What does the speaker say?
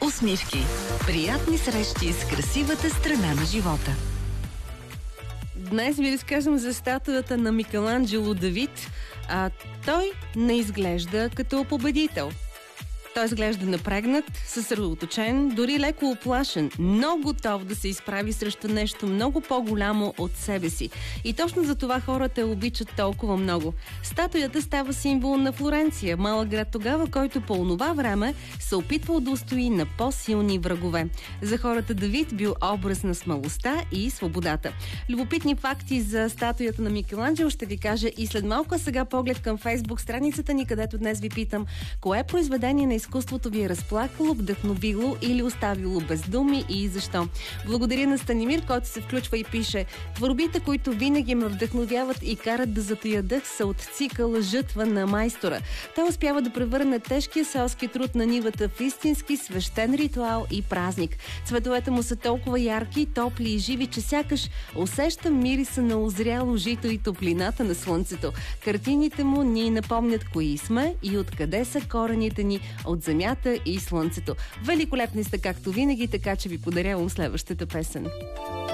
Усмивки. Приятни срещи с красивата страна на живота. Днес ви разкажем за статуята на Микеланджело Давид. Той не изглежда като победител. Той изглежда напрегнат, съсредоточен, дори леко оплашен, но готов да се изправи срещу нещо много по-голямо от себе си. И точно за това хората обичат толкова много. Статуята става символ на Флоренция, малък град тогава, който по онова време се опитвал да устои на по-силни врагове. За хората Давид бил образ на смелостта и свободата. Любопитни факти за статуята на Микеланджело ще ви кажа и след малко, а сега поглед към Фейсбук страницата ни, където днес ви питам: кое произведение на изкуството ви е разплакало, вдъхновило или оставило без думи и защо? Благодаря на Станимир, който се включва и пише: творбите, които винаги ме вдъхновяват и карат да затая дъх, са от цикъла Жътва на майстора. Той успява да превърне тежкия селски труд на нивата в истински свещен ритуал и празник. Цветовете му са толкова ярки, топли и живи, че сякаш усещам мириса на озряло жито и топлината на слънцето. Картините му ни напомнят кои сме и откъде са корените ни от земята и слънцето. Великолепни сте както винаги, така че ви подарявам следващата песен.